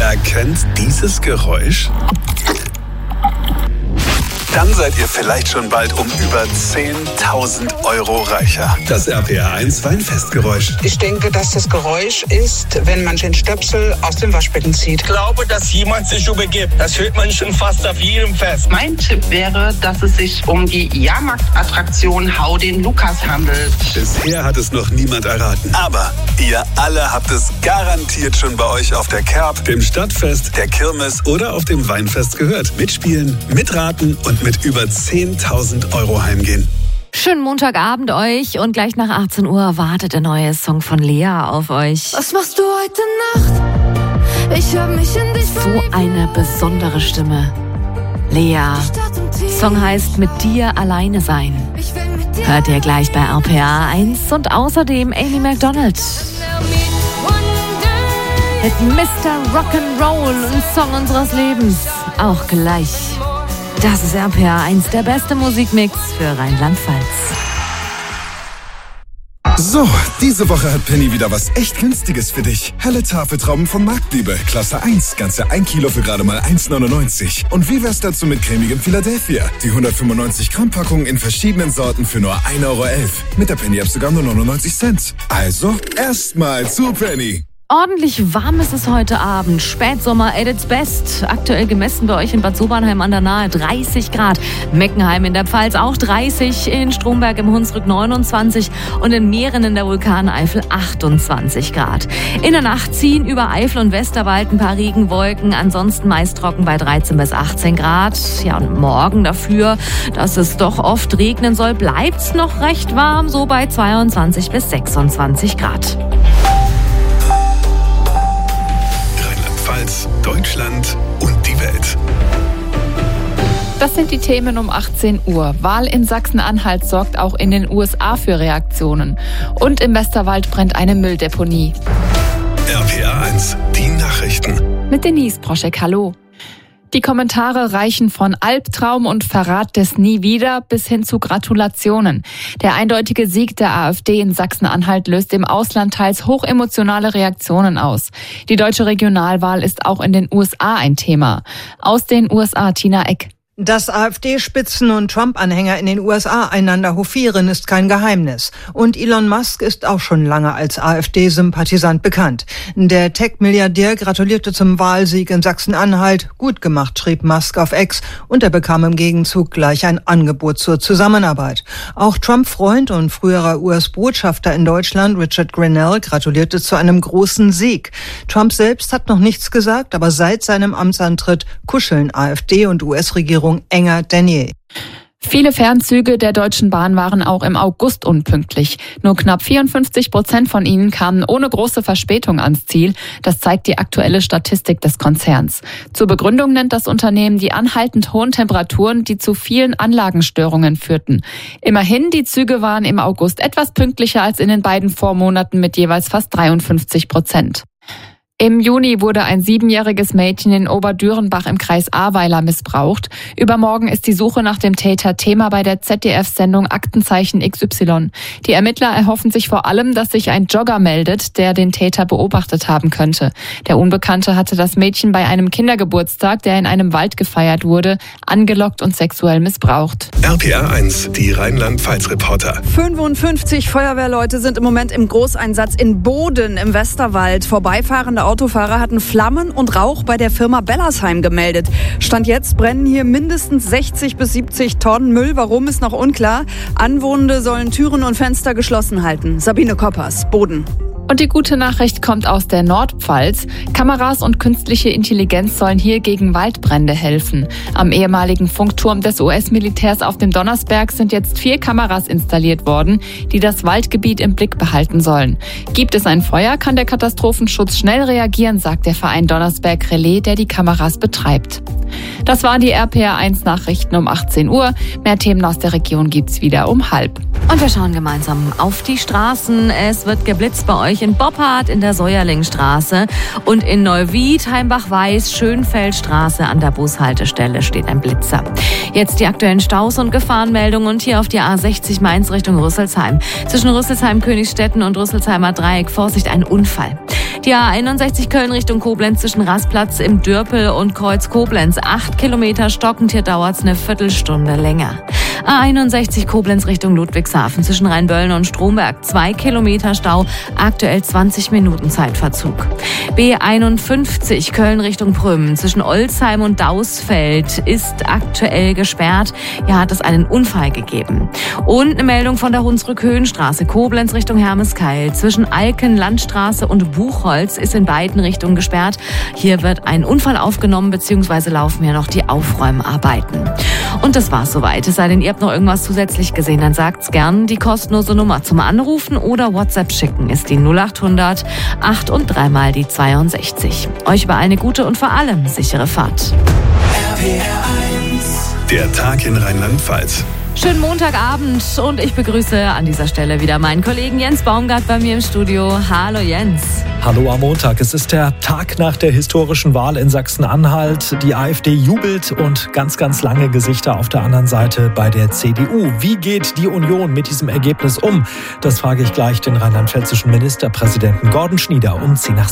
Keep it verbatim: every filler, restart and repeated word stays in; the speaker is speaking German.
Erkennt dieses Geräusch? Dann seid ihr vielleicht schon bald um über zehntausend Euro reicher. Das R P R eins Weinfestgeräusch. Ich denke, dass das Geräusch ist, wenn man den Stöpsel aus dem Waschbecken zieht. Ich glaube, dass jemand sich übergibt. Das hört man schon fast auf jedem Fest. Mein Tipp wäre, dass es sich um die Jahrmarktattraktion Hau den Lukas handelt. Bisher hat es noch niemand erraten. Aber ihr alle habt es garantiert schon bei euch auf der Kerb, dem Stadtfest, der Kirmes oder auf dem Weinfest gehört. Mitspielen, mitraten und mit über zehntausend Euro heimgehen. Schönen Montagabend euch und gleich nach achtzehn Uhr wartet der neue Song von Lea auf euch. Was machst du heute Nacht? Ich hab mich in dich So eine besondere Stimme. Lea. Song heißt Mit dir alleine sein. Hört ihr gleich bei R P R eins und außerdem Amy Macdonald. Mit Mister Rock'n'Roll und Song unseres Lebens. Auch gleich. Das ist R P R eins, der beste Musikmix für Rheinland-Pfalz. So, diese Woche hat Penny wieder was echt Günstiges für dich. Helle Tafeltrauben von Marktliebe, Klasse eins, ganze ein Kilo für gerade mal eins neunundneunzig. Und wie wär's dazu mit cremigem Philadelphia? Die hundertfünfundneunzig Gramm Packung in verschiedenen Sorten für nur ein Euro elf. Mit der Penny-App sogar nur neunundneunzig Cent. Also, erstmal zu Penny. Ordentlich warm ist es heute Abend. Spätsommer at its best. Aktuell gemessen bei euch in Bad Sobernheim an der Nahe dreißig Grad. Meckenheim in der Pfalz auch dreißig. In Stromberg im Hunsrück neunundzwanzig. Und in Mähren in der Vulkaneifel achtundzwanzig Grad. In der Nacht ziehen über Eifel und Westerwald ein paar Regenwolken. Ansonsten meist trocken bei dreizehn bis achtzehn Grad. Ja, und morgen dafür, dass es doch oft regnen soll, bleibt's noch recht warm. So bei zweiundzwanzig bis sechsundzwanzig Grad. Deutschland und die Welt. Das sind die Themen um achtzehn Uhr. Wahl in Sachsen-Anhalt sorgt auch in den U S A für Reaktionen. Und im Westerwald brennt eine Mülldeponie. R P R eins, die Nachrichten. Mit Denise Proschek, hallo. Die Kommentare reichen von Albtraum und Verrat des Nie wieder bis hin zu Gratulationen. Der eindeutige Sieg der AfD in Sachsen-Anhalt löst im Ausland teils hochemotionale Reaktionen aus. Die deutsche Regionalwahl ist auch in den U S A ein Thema. Aus den U S A, Tina Eck. Dass AfD-Spitzen und Trump-Anhänger in den U S A einander hofieren, ist kein Geheimnis. Und Elon Musk ist auch schon lange als AfD-Sympathisant bekannt. Der Tech-Milliardär gratulierte zum Wahlsieg in Sachsen-Anhalt. Gut gemacht, schrieb Musk auf X. Und er bekam im Gegenzug gleich ein Angebot zur Zusammenarbeit. Auch Trump-Freund und früherer U S-Botschafter in Deutschland, Richard Grenell, gratulierte zu einem großen Sieg. Trump selbst hat noch nichts gesagt, aber seit seinem Amtsantritt kuscheln AfD und U S-Regierung enger denn je. Viele Fernzüge der Deutschen Bahn waren auch im August unpünktlich. Nur knapp vierundfünfzig Prozent von ihnen kamen ohne große Verspätung ans Ziel. Das zeigt die aktuelle Statistik des Konzerns. Zur Begründung nennt das Unternehmen die anhaltend hohen Temperaturen, die zu vielen Anlagenstörungen führten. Immerhin, die Züge waren im August etwas pünktlicher als in den beiden Vormonaten mit jeweils fast dreiundfünfzig Prozent. Im Juni wurde ein siebenjähriges Mädchen in Oberdürenbach im Kreis Ahrweiler missbraucht. Übermorgen ist die Suche nach dem Täter Thema bei der Z D F-Sendung Aktenzeichen X Y. Die Ermittler erhoffen sich vor allem, dass sich ein Jogger meldet, der den Täter beobachtet haben könnte. Der Unbekannte hatte das Mädchen bei einem Kindergeburtstag, der in einem Wald gefeiert wurde, angelockt und sexuell missbraucht. R P R eins, die Rheinland-Pfalz-Reporter. fünfundfünfzig Feuerwehrleute sind im Moment im Großeinsatz in Boden im Westerwald. Vorbeifahrende Autofahrer hatten Flammen und Rauch bei der Firma Bellersheim gemeldet. Stand jetzt brennen hier mindestens sechzig bis siebzig Tonnen Müll. Warum, ist noch unklar. Anwohnende sollen Türen und Fenster geschlossen halten. Sabine Koppers, Boden. Und die gute Nachricht kommt aus der Nordpfalz. Kameras und künstliche Intelligenz sollen hier gegen Waldbrände helfen. Am ehemaligen Funkturm des U S-Militärs auf dem Donnersberg sind jetzt vier Kameras installiert worden, die das Waldgebiet im Blick behalten sollen. Gibt es ein Feuer, kann der Katastrophenschutz schnell reagieren, sagt der Verein Donnersberg Relais, der die Kameras betreibt. Das waren die R P R eins Nachrichten um achtzehn Uhr. Mehr Themen aus der Region gibt's wieder um halb. Und wir schauen gemeinsam auf die Straßen. Es wird geblitzt bei euch in Boppard, in der Säuerlingstraße und in Neuwied, Heimbach-Weiß, Schönfeldstraße an der Bushaltestelle steht ein Blitzer. Jetzt die aktuellen Staus und Gefahrenmeldungen und hier auf die A sechzig Mainz Richtung Rüsselsheim. Zwischen Rüsselsheim, Königstetten und Rüsselsheimer Dreieck, Vorsicht, ein Unfall. Die A einundsechzig Köln Richtung Koblenz zwischen Rastplatz im Dürpel und Kreuz Koblenz. Acht Kilometer stockend, hier dauert es eine Viertelstunde länger. A einundsechzig Koblenz Richtung Ludwigshafen zwischen Rheinböllen und Stromberg. Zwei Kilometer Stau, aktuell zwanzig Minuten Zeitverzug. B einundfünfzig Köln Richtung Prüm zwischen Olzheim und Dausfeld ist aktuell gesperrt. Hier hat es einen Unfall gegeben. Und eine Meldung von der Hunsrück-Höhenstraße Koblenz Richtung Hermeskeil zwischen Alken, Landstraße und Buchholz ist in beiden Richtungen gesperrt. Hier wird ein Unfall aufgenommen bzw. laufen hier noch die Aufräumarbeiten. Und das war's soweit. Es sei denn, ihr habt noch irgendwas zusätzlich gesehen, dann sagt's gern. Die kostenlose Nummer zum Anrufen oder WhatsApp schicken ist die null acht hundert acht und dreimal die zweiundsechzig. Euch über eine gute und vor allem sichere Fahrt. R P R eins. Der Tag in Rheinland-Pfalz. Schönen Montagabend und ich begrüße an dieser Stelle wieder meinen Kollegen Jens Baumgart bei mir im Studio. Hallo Jens. Hallo am Montag. Es ist der Tag nach der historischen Wahl in Sachsen-Anhalt. Die AfD jubelt und ganz, ganz lange Gesichter auf der anderen Seite bei der C D U. Wie geht die Union mit diesem Ergebnis um? Das frage ich gleich den rheinland-pfälzischen Ministerpräsidenten Gordon Schnieder um zehn nach